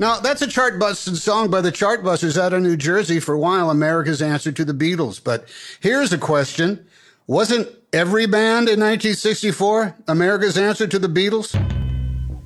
Now, that's a chart-busting song by the Chartbusters out of New Jersey, for a while America's answer to the Beatles. But here's a question. Wasn't every band in 1964 America's answer to the Beatles?